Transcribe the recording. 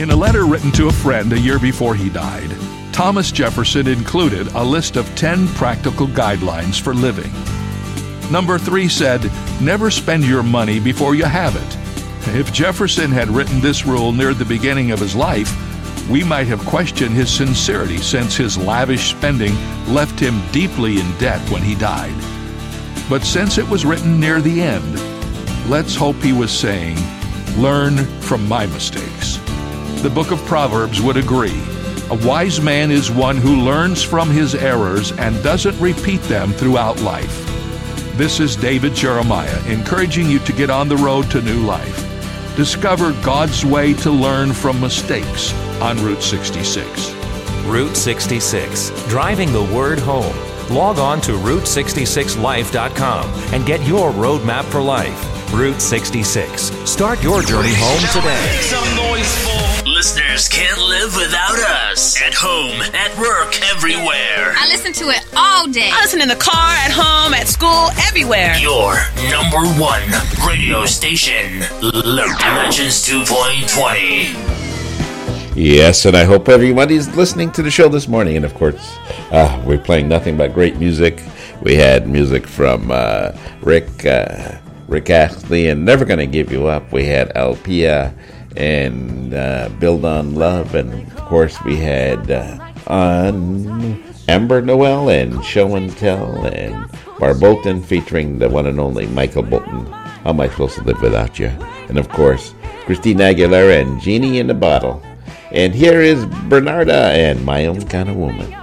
In a letter written to a friend a year before he died, Thomas Jefferson included a list of 10 practical guidelines for living. Number 3 said, never spend your money before you have it. If Jefferson had written this rule near the beginning of his life, we might have questioned his sincerity, since his lavish spending left him deeply in debt when he died. But since it was written near the end, let's hope he was saying, learn from my mistakes. The book of Proverbs would agree. A wise man is one who learns from his errors and doesn't repeat them throughout life. This is David Jeremiah, encouraging you to get on the road to new life. Discover God's way to learn from mistakes on Route 66. Route 66, driving the word home. Log on to Route66Life.com and get your roadmap for life. Route 66. Start your journey home today. Make some noise for listeners can't live without us. At home, at work, everywhere. I listen to it all day. I listen in the car, at home, at school, everywhere. Your number one radio station. Legends 2.20. Yes, and I hope everybody's listening to the show this morning. And of course, we're playing nothing but great music. We had music from Rick Astley and Never Gonna Give You Up. We had Alpia and Build on Love. And of course, we had on Amber Noel and Show and Tell, and Barbolton featuring the one and only Michael Bolton. How am I supposed to live without you? And of course, Christina Aguilera and Genie in the Bottle. And here is Bernarda and My Own Kind of Woman.